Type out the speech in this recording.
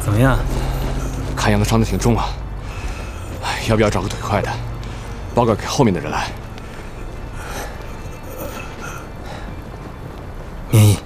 怎么样？ 看样子伤得挺重啊。要不要找个腿快的，报告给后面的人来？ 免疫。